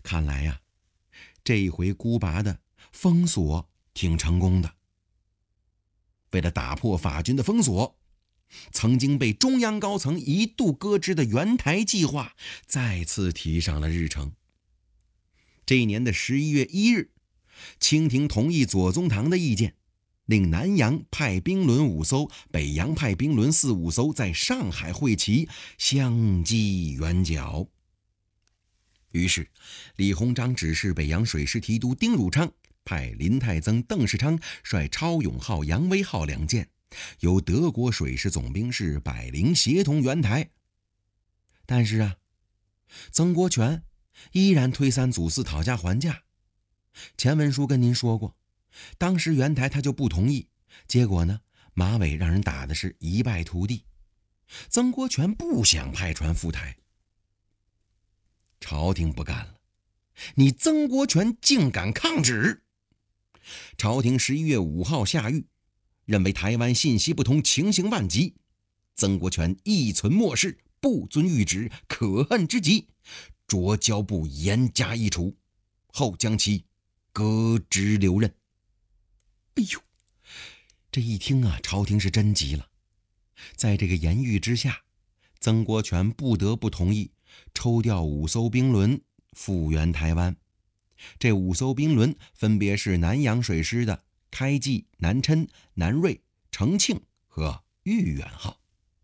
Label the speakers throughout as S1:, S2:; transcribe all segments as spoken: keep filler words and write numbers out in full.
S1: 看来呀、啊，这一回孤拔的封锁挺成功的。为了打破法军的封锁，曾经被中央高层一度搁置的援台计划再次提上了日程。这一年的十一月一日，清廷同意左宗棠的意见，令南洋派兵轮五艘，北洋派兵轮四五艘在上海会齐，相继援剿。于是李鸿章指示北洋水师提督丁汝昌派林泰曾、邓世昌率超勇号、扬威号两舰，由德国水师总兵室百灵协同援台。但是啊，曾国荃依然推三阻四，讨价还价。前文书跟您说过，当时援台他就不同意，结果呢，马尾让人打的是一败涂地。曾国荃不想派船赴台，朝廷不干了，你曾国荃竟敢抗旨！朝廷十一月五号下谕，认为台湾信息不通，情形万急，曾国荃一存漠视，不遵谕旨，可恨之极，着交部严加议处，后将其革职留任。哎呦，这一听啊，朝廷是真急了。在这个严谕之下，曾国荃不得不同意抽调五艘兵轮复援台湾。这五艘兵轮分别是南洋水师的开济、南琛、南瑞、承庆和豫远号。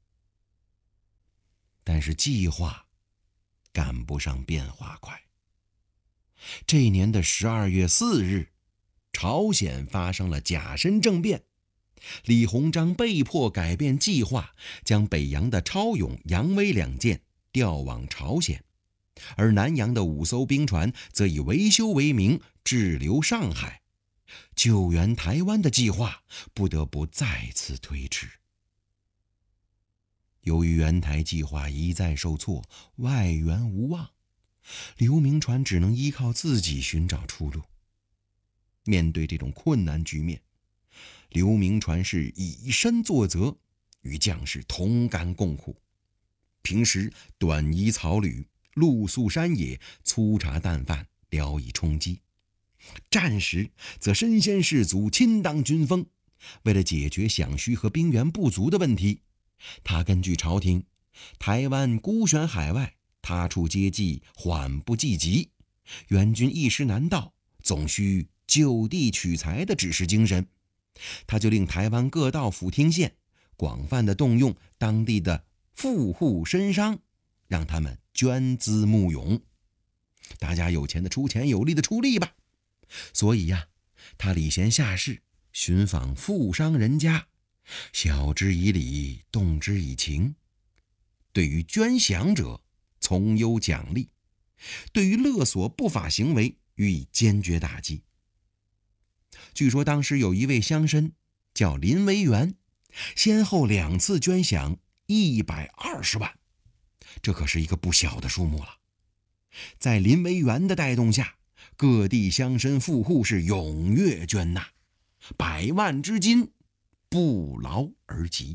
S1: 但是计划赶不上变化快。这一年的十二月四日，朝鲜发生了甲申政变，李鸿章被迫改变计划，将北洋的超勇、扬威两舰调往朝鲜，而南洋的五艘兵船则以维修为名滞留上海，救援台湾的计划不得不再次推迟。由于援台计划一再受挫，外援无望，刘铭传只能依靠自己寻找出路。面对这种困难局面，刘铭传是以身作则，与将士同甘共苦。平时短移草履，露宿山野，粗茶淡饭，聊以充饥；战时则身先士卒，亲当军锋。为了解决饷需和兵源不足的问题，他根据朝廷台湾孤悬海外，他处接济缓不济急，援军一时难到，总需就地取材的指示精神，他就令台湾各道府厅县广泛的动用当地的富户绅商，让他们捐资募勇，大家有钱的出钱，有力的出力吧。所以呀、啊，他礼贤下士，寻访富商人家，晓之以理，动之以情。对于捐饷者从优奖励，对于勒索不法行为予以坚决打击。据说当时有一位乡绅叫林维元，先后两次捐饷一百二十万，这可是一个不小的数目了。在林维元的带动下，各地乡绅富户是踊跃捐纳，百万之金不劳而集。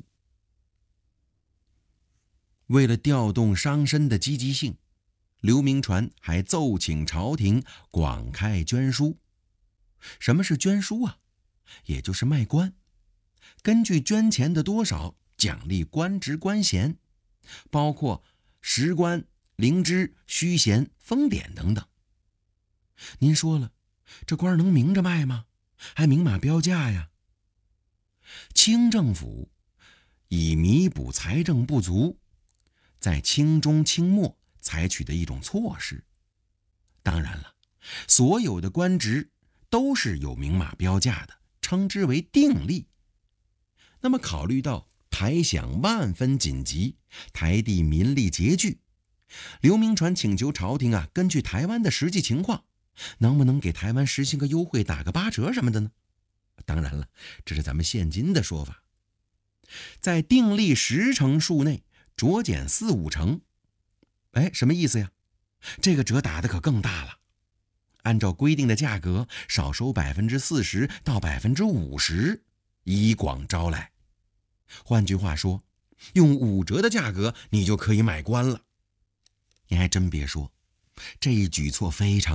S1: 为了调动商绅的积极性，刘铭传还奏请朝廷广开捐书。什么是捐书啊？也就是卖官，根据捐钱的多少奖励官职官衔，包括实官、灵芝、虚衔、封典等等。您说了，这官能明着卖吗？还明码标价呀？清政府以弥补财政不足，在清中清末采取的一种措施。当然了，所有的官职都是有明码标价的，称之为定例。那么考虑到台饷万分紧急，台地民力拮据，刘铭传请求朝廷啊，根据台湾的实际情况，能不能给台湾实行个优惠，打个八折什么的呢？当然了，这是咱们现今的说法。在定例十成数内酌减四五成，哎，什么意思呀？这个折打的可更大了。按照规定的价格，少收百分之四十到百分之五十，以广招来。换句话说，用五折的价格，你就可以买官了。你还真别说，这一举措非常